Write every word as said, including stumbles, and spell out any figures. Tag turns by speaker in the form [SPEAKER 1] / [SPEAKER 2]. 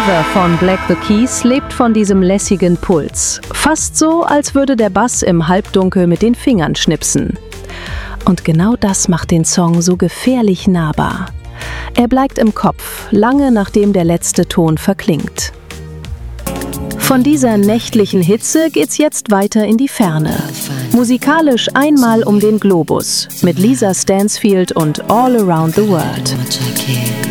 [SPEAKER 1] Fever von Black the Keys lebt von diesem lässigen Puls. Fast so, als würde der Bass im Halbdunkel mit den Fingern schnipsen. Und genau das macht den Song so gefährlich nahbar. Er bleibt im Kopf, lange nachdem der letzte Ton verklingt. Von dieser nächtlichen Hitze geht's jetzt weiter in die Ferne. Musikalisch einmal um den Globus mit Lisa Stansfield und All Around the World.